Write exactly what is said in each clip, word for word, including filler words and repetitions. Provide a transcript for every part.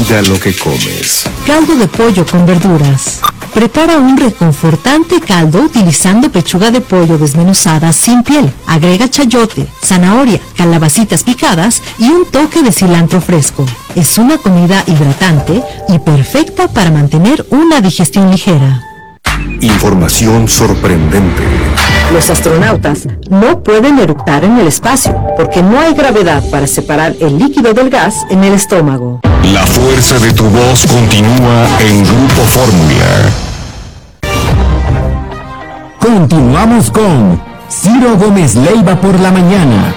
Cuida lo que comes. Caldo de pollo con verduras. Prepara un reconfortante caldo utilizando pechuga de pollo desmenuzada sin piel. Agrega chayote, zanahoria, calabacitas picadas y un toque de cilantro fresco. Es una comida hidratante y perfecta para mantener una digestión ligera. Información sorprendente. Los astronautas no pueden eructar en el espacio porque no hay gravedad para separar el líquido del gas en el estómago. La fuerza de tu voz continúa en Grupo Fórmula. Continuamos con Ciro Gómez Leiva por la mañana.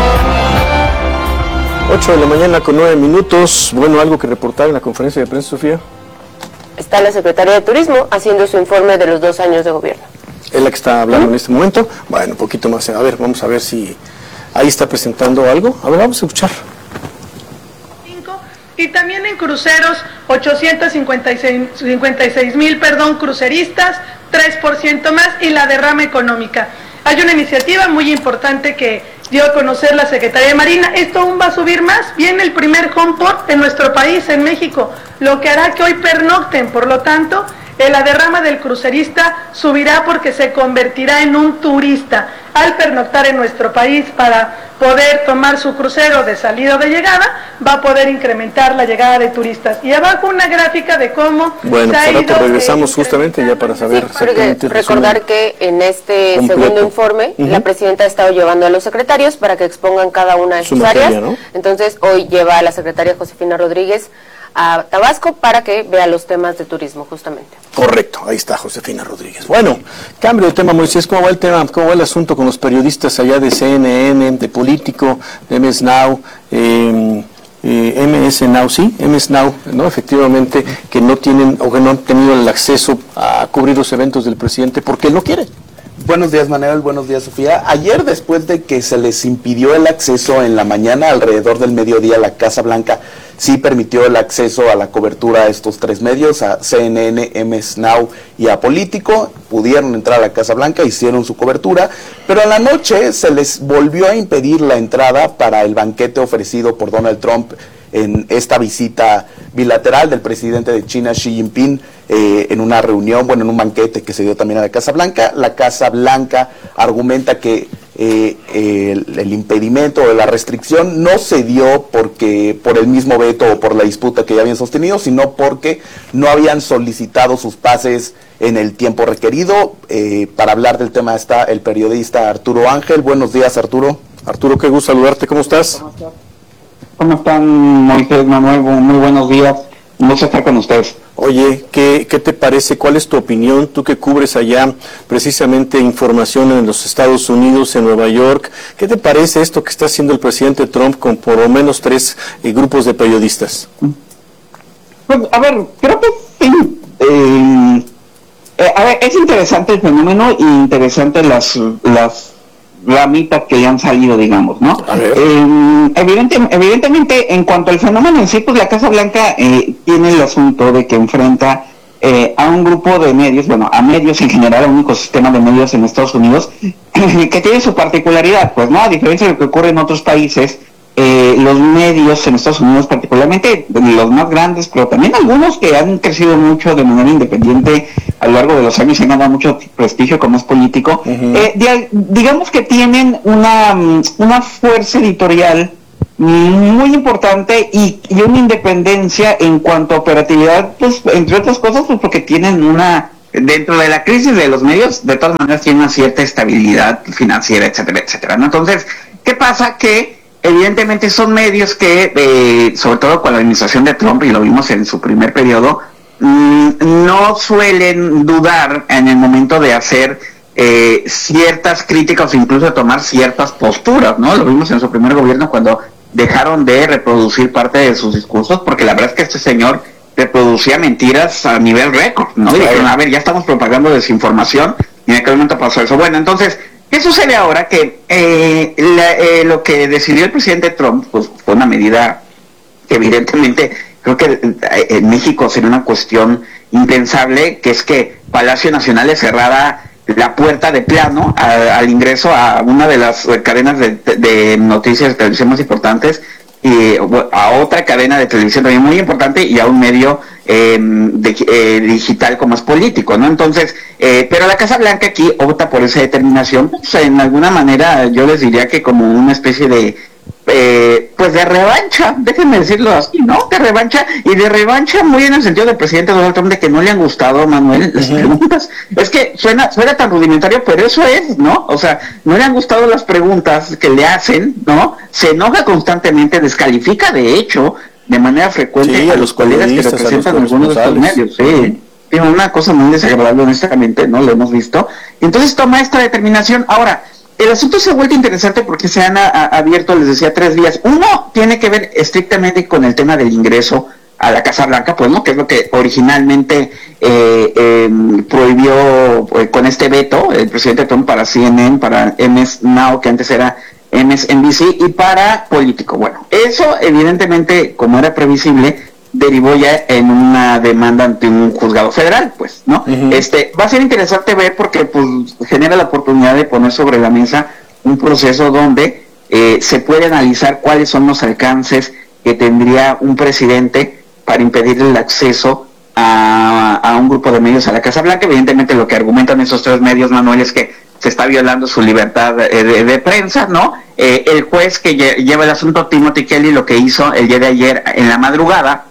ocho de la mañana con nueve minutos. Bueno, algo que reportar en la conferencia de prensa, Sofía. Está la Secretaría de Turismo haciendo su informe de los dos años de gobierno. Es la que está hablando ¿Mm? en este momento. Bueno, un poquito más. A ver, vamos a ver si ahí está presentando algo. A ver, vamos a escuchar. Y también en cruceros, ochocientos cincuenta y seis mil, perdón, cruceristas, tres por ciento más, y la derrama económica. Hay una iniciativa muy importante que dio a conocer la Secretaría de Marina. Esto aún va a subir más. Viene el primer home port en nuestro país, en México, lo que hará que hoy pernocten. Por lo tanto, la derrama del crucerista subirá porque se convertirá en un turista al pernoctar en nuestro país para poder tomar su crucero de salida o de llegada, va a poder incrementar la llegada de turistas. Y abajo una gráfica de cómo bueno, se ha ido... Bueno, regresamos justamente ya para saber sí, exactamente el recordar que en este completo. segundo informe, uh-huh. la presidenta ha estado llevando a los secretarios para que expongan cada una de sus materia, áreas. ¿No? Entonces, hoy lleva a la secretaria Josefina Rodríguez a Tabasco para que vea los temas de turismo, justamente. Correcto, ahí está Josefina Rodríguez. Bueno, cambio de tema, Moisés, ¿cómo va el tema? ¿Cómo va el asunto con los periodistas allá de C N N, de Político, de M S Now, eh, eh, M S Now, sí, M S Now, ¿no? Efectivamente, que no tienen o que no han tenido el acceso a cubrir los eventos del presidente porque él no quiere. Buenos días, Manuel, buenos días, Sofía. Ayer, después de que se les impidió el acceso en la mañana, alrededor del mediodía, la Casa Blanca sí permitió el acceso a la cobertura a estos tres medios, a C N N, M S Now y a Político. Pudieron entrar a la Casa Blanca, hicieron su cobertura, pero en la noche se les volvió a impedir la entrada para el banquete ofrecido por Donald Trump en esta visita bilateral del presidente de China, Xi Jinping, eh, en una reunión, bueno, en un banquete que se dio también a la Casa Blanca. La Casa Blanca argumenta que eh, el, el impedimento o la restricción no se dio porque por el mismo veto o por la disputa que ya habían sostenido, sino porque no habían solicitado sus pases en el tiempo requerido. Eh, para hablar del tema está el periodista Arturo Ángel. Buenos días, Arturo. Arturo, qué gusto saludarte, ¿cómo estás? ¿Cómo estás? ¿Cómo están, Moisés, Manuel? Muy buenos días. Un gusto estar con ustedes. Oye, ¿qué, ¿qué te parece? ¿Cuál es tu opinión? Tú que cubres allá precisamente información en los Estados Unidos, en Nueva York. ¿Qué te parece esto que está haciendo el presidente Trump con por lo menos tres eh, grupos de periodistas? Pues, a ver, creo que sí. Eh, eh, a ver, es interesante el fenómeno y interesante las... las ramitas que ya han salido, digamos, ¿no? Eh, evidente, evidentemente, en cuanto al fenómeno en sí, pues la Casa Blanca eh, tiene el asunto de que enfrenta eh, a un grupo de medios, bueno, a medios en general, a un ecosistema de medios en Estados Unidos, que tiene su particularidad, pues, ¿no? A diferencia de lo que ocurre en otros países, eh, los medios en Estados Unidos, particularmente los más grandes, pero también algunos que han crecido mucho de manera independiente a lo largo de los años y han ganado mucho prestigio como es Político, uh-huh. eh, di- digamos que tienen una, una fuerza editorial muy importante y, y una independencia en cuanto a operatividad, pues entre otras cosas, pues porque tienen una, dentro de la crisis de los medios, de todas maneras tienen una cierta estabilidad financiera, etcétera, etcétera, ¿no? Entonces, ¿qué pasa? Que evidentemente son medios que, eh, sobre todo con la administración de Trump, y lo vimos en su primer periodo, mmm, no suelen dudar en el momento de hacer eh, ciertas críticas o incluso de tomar ciertas posturas, ¿no? Lo vimos en su primer gobierno cuando dejaron de reproducir parte de sus discursos, porque la verdad es que este señor reproducía mentiras a nivel récord, ¿no? Y dijeron, a ver, ya estamos propagando desinformación, y en aquel momento pasó eso. Bueno, entonces, ¿qué sucede ahora? Que eh, la, eh, lo que decidió el presidente Trump, pues fue una medida que evidentemente creo que en México sería una cuestión impensable, que es que Palacio Nacional le cerrara la puerta de plano a, al ingreso a una de las cadenas de, de noticias de televisión más importantes, y a otra cadena de televisión también muy importante y a un medio eh, de, eh, digital como es Político, ¿no? Entonces, eh, pero la Casa Blanca aquí opta por esa determinación, pues, en alguna manera yo les diría que como una especie de Eh, pues de revancha, déjenme decirlo así, ¿no? De revancha, y de revancha muy en el sentido del presidente Donald Trump de que no le han gustado, Manuel, las uh-huh. preguntas. Es que suena, suena tan rudimentario, pero eso es, ¿no? O sea, no le han gustado las preguntas que le hacen, ¿no? Se enoja constantemente, descalifica de hecho, de manera frecuente sí, a los colegas que representan algunos de estos medios, sí. Sí, una cosa muy desagradable, honestamente, ¿no? Lo hemos visto. Y entonces toma esta determinación. Ahora, el asunto se ha vuelto interesante porque se han a, a, abierto, les decía, tres vías. Uno tiene que ver estrictamente con el tema del ingreso a la Casa Blanca, pues, ¿no? Que es lo que originalmente eh, eh, prohibió eh, con este veto el presidente Trump para C N N, para M S Now, que antes era M S N B C, y para Político. Bueno, eso evidentemente, como era previsible, derivó ya en una demanda ante un juzgado federal, pues, ¿no? Uh-huh. Este, va a ser interesante ver porque pues genera la oportunidad de poner sobre la mesa un proceso donde eh, se puede analizar cuáles son los alcances que tendría un presidente para impedir el acceso a, a un grupo de medios a la Casa Blanca. Evidentemente lo que argumentan esos tres medios, Manuel, es que se está violando su libertad de, de, de prensa, ¿no? Eh, el juez que lle- lleva el asunto, Timothy Kelly, lo que hizo el día de ayer en la madrugada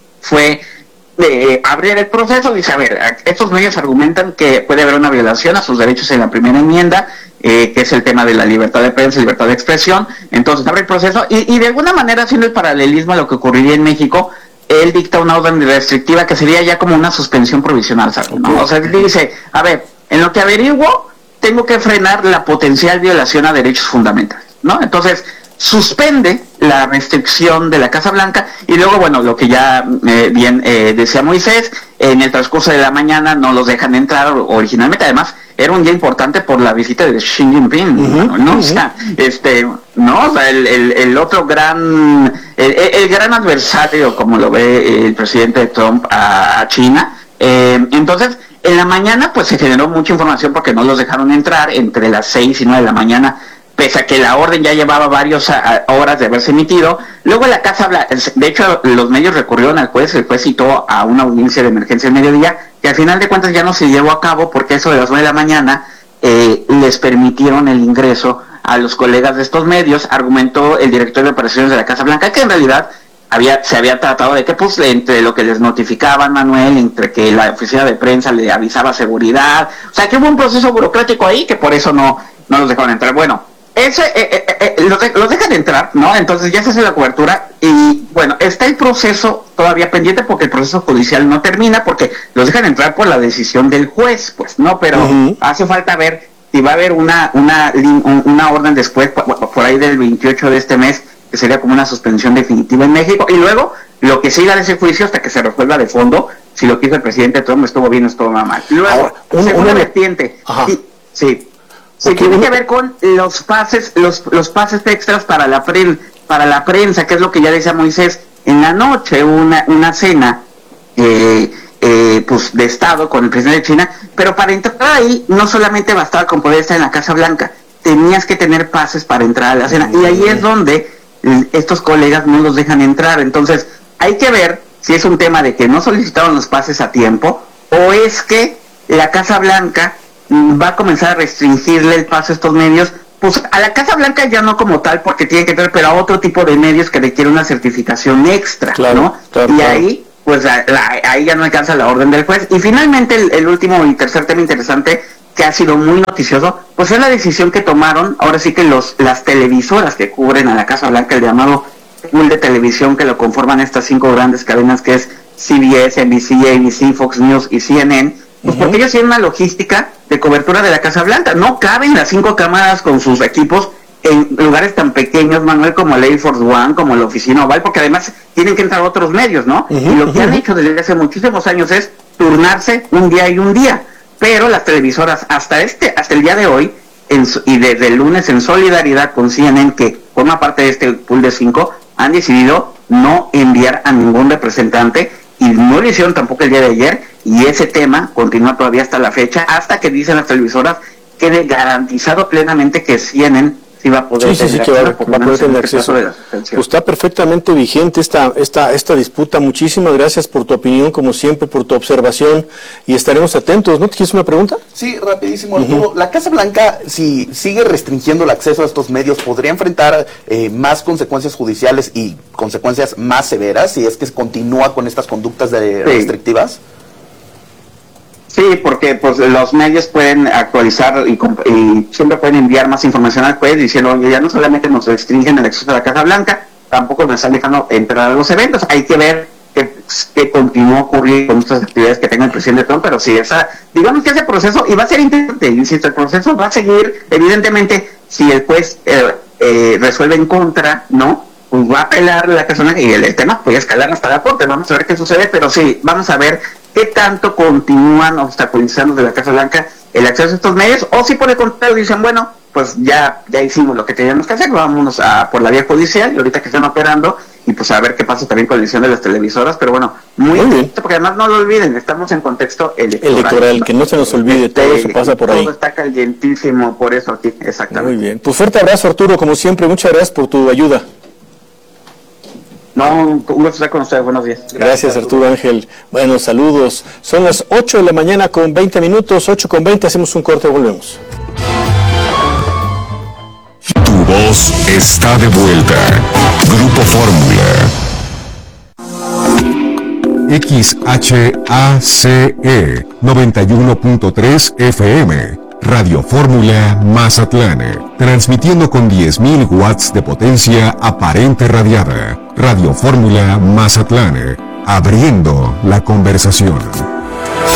fue eh, abrir el proceso. Dice, a ver, estos medios argumentan que puede haber una violación a sus derechos en la primera enmienda, eh, que es el tema de la libertad de prensa, libertad de expresión. Entonces abre el proceso y, y de alguna manera, haciendo el paralelismo a lo que ocurriría en México, él dicta una orden restrictiva que sería ya como una suspensión provisional, ¿sabes? ¿No? O sea, él dice, a ver, en lo que averiguo, tengo que frenar la potencial violación a derechos fundamentales, ¿no? Entonces suspende la restricción de la Casa Blanca y luego, bueno, lo que ya eh, bien eh, decía Moisés, en el transcurso de la mañana no los dejan entrar originalmente. Además, era un día importante por la visita de Xi Jinping, uh-huh, ¿no? Uh-huh. O sea, este, no, o sea, el, el, el otro gran, el, el gran adversario, como lo ve el presidente Trump a, a China. Eh, entonces, en la mañana, pues se generó mucha información porque no los dejaron entrar entre las seis y nueve de la mañana, pese a que la orden ya llevaba varias horas de haberse emitido. Luego la Casa Blanca, de hecho los medios recurrieron al juez, el juez citó a una audiencia de emergencia al mediodía, que al final de cuentas ya no se llevó a cabo porque eso de las nueve de la mañana eh, les permitieron el ingreso a los colegas de estos medios. Argumentó el director de operaciones de la Casa Blanca que en realidad había se había tratado de que pues entre lo que les notificaban, Manuel, entre que la oficina de prensa le avisaba seguridad, o sea que hubo un proceso burocrático ahí que por eso no, no los dejaron entrar. Bueno, Ese, eh, eh, eh, los, de, los dejan entrar, ¿no? Entonces ya se hace la cobertura y, bueno, está el proceso todavía pendiente porque el proceso judicial no termina porque los dejan entrar por la decisión del juez, pues, ¿no? Pero uh-huh. hace falta ver si va a haber una una una orden después, por, por ahí del veintiocho de este mes, que sería como una suspensión definitiva en México, y luego lo que siga de ese juicio hasta que se resuelva de fondo si lo que hizo el presidente Trump estuvo bien o estuvo mal. Luego, ahora, un, segunda una vertiente, sí, sí. Sí, tiene uno... que ver con los pases, los los pases extras para la pren, para la prensa, que es lo que ya decía Moisés, en la noche una una cena eh, eh, pues de Estado con el presidente de China, pero para entrar ahí no solamente bastaba con poder estar en la Casa Blanca, tenías que tener pases para entrar a la cena, y ahí es donde estos colegas no los dejan entrar. Entonces hay que ver si es un tema de que no solicitaron los pases a tiempo o es que la Casa Blanca va a comenzar a restringirle el paso a estos medios, pues a la Casa Blanca ya no como tal, porque tiene que entrar, pero a otro tipo de medios que requiere una certificación extra, claro, ¿no? Claro, y claro. ahí, pues la, la, ahí ya no alcanza la orden del juez. Y finalmente el, el último y tercer tema interesante, que ha sido muy noticioso, pues es la decisión que tomaron, ahora sí que los las televisoras que cubren a la Casa Blanca, el llamado pool de televisión que lo conforman estas cinco grandes cadenas que es C B S, N B C, A B C, Fox News y C N N, pues uh-huh. porque ellos tienen una logística de cobertura de la Casa Blanca. No caben las cinco cámaras con sus equipos en lugares tan pequeños, Manuel, como el Air Force One, como la Oficina Oval, porque además tienen que entrar otros medios, ¿no? Uh-huh, y lo que uh-huh. han hecho desde hace muchísimos años es turnarse un día y un día. Pero las televisoras hasta este hasta el día de hoy, en, y desde el lunes, en solidaridad con C N N, que forma parte de este pool de cinco, han decidido no enviar a ningún representante, y no lo hicieron tampoco el día de ayer, y ese tema continúa todavía hasta la fecha, hasta que dicen las televisoras quede garantizado plenamente que C N N sí va a poder sí, sí, sí, que va, va a poder tener acceso. Pues está perfectamente vigente esta, esta, esta disputa. Muchísimas gracias por tu opinión, como siempre, por tu observación, y estaremos atentos. ¿No te quieres una pregunta? Sí, rapidísimo, Arturo. Uh-huh. La Casa Blanca, si sigue restringiendo el acceso a estos medios, podría enfrentar eh, más consecuencias judiciales y consecuencias más severas si es que continúa con estas conductas de, sí. restrictivas. Sí, porque pues los medios pueden actualizar y, y siempre pueden enviar más información al juez diciendo, oye, ya no solamente nos restringen el acceso a la Casa Blanca, tampoco nos están dejando entrar a los eventos. Hay que ver que, que continúa ocurriendo con estas actividades que tenga el presidente Trump, pero sí, esa, digamos que ese proceso, y va a ser interesante, insisto, el proceso va a seguir, evidentemente, si el juez eh, eh, resuelve en contra, ¿no? Pues va a apelar la persona y el, el tema puede escalar hasta la corte, vamos a ver qué sucede, pero sí, vamos a ver qué tanto continúan obstaculizando de la Casa Blanca el acceso a estos medios, o si por el contrario dicen, bueno, pues ya ya hicimos lo que teníamos que hacer, vámonos a por la vía judicial, y ahorita que están operando, y pues a ver qué pasa también con la edición de las televisoras, pero bueno, muy, muy bien, porque además no lo olviden, estamos en contexto electoral. Electoral, ¿no? Que no se nos olvide, este, todo eso pasa por todo ahí. Todo está calientísimo, por eso aquí, exactamente. Muy bien, pues fuerte abrazo, Arturo, como siempre, muchas gracias por tu ayuda. No, un gusto estar con ustedes, buenos días. Gracias, Gracias Arturo Ángel. Bueno, saludos. Son las ocho de la mañana con veinte minutos, ocho con veinte, hacemos un corte, volvemos. Tu voz está de vuelta. Grupo Fórmula. X H A C E noventa y uno punto tres F M. Radio Fórmula Mazatlán, transmitiendo con diez mil watts de potencia aparente radiada. Radio Fórmula Mazatlán, abriendo la conversación.